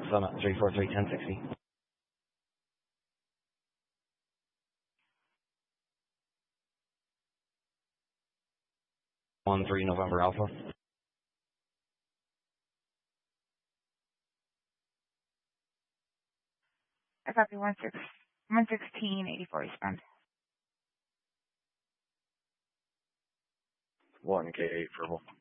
Summit 343-1060. 13 November Alpha. I copy 11684 eastbound. 1K8 purple.